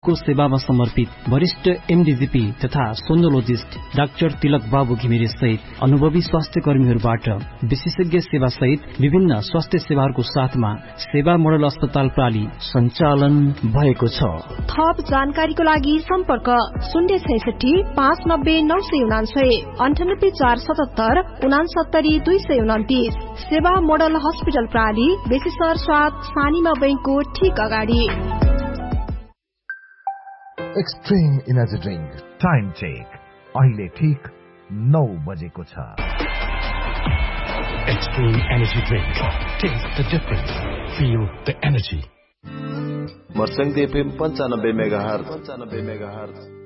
को सेवामा समर्पित वरिष्ठ एमडीजीपी तथा सोनोलोजिस्ट डाक्टर तिलक बाबु घिमिरे सहित अनुभवी स्वास्थ्य कर्मीहरूबाट विशेषज्ञ सेवा सहित विभिन्न स्वास्थ्य सेवाहरूको साथमा सेवा मोडल अस्पताल प्राली सञ्चालन भएको छ। थप जानकारीको लागि सम्पर्क 066-590-999-98477-69-229। सेवा मोडल हस्पिटल प्राली बेसीसर 7 सानीमा बैंकको ठीक अगाडि। Extreme energy drink time check अहिले ठीक 9 बजेको छ। Extreme energy drink. Taste the difference. Feel the energy. मर्संग FM 95 megahertz